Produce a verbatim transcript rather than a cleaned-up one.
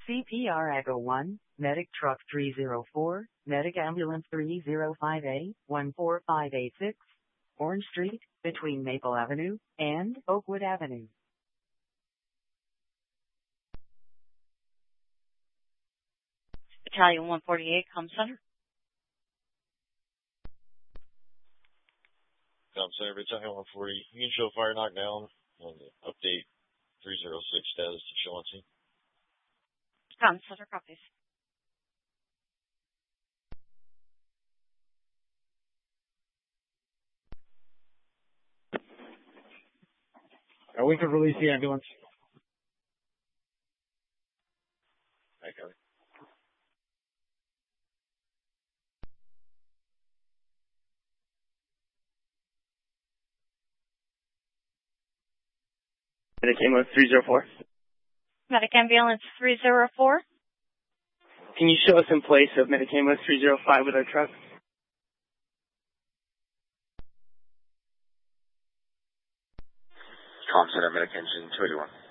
C P R Echo one, Medic Truck three zero four, Medic Ambulance three zero five A, one four five eight six, Orange Street, between Maple Avenue and Oakwood Avenue. Battalion one forty-eight, Com Center. Com Center, Battalion one forty. You can show fire knockdown and update three zero six status to show on scene. Com Center copies. Uh, we can release the ambulance. Okay. Medic Ambulance three zero four. Medic Ambulance three zero four. Can you show us in place of Medic Ambulance three zero five with our truck? Com Center, Medic Engine two eighty-one.